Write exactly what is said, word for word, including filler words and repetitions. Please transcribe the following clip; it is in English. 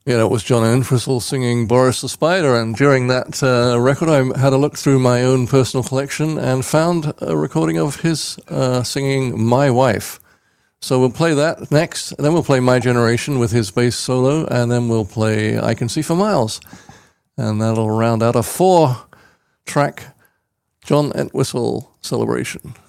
Yeah, it was John Entwistle singing Boris the Spider, and during that uh, record I had a look through my own personal collection and found a recording of his uh, singing My Wife. So we'll play that next, and then we'll play My Generation with his bass solo, and then we'll play I Can See for Miles. And that'll round out a four-track John Entwistle celebration.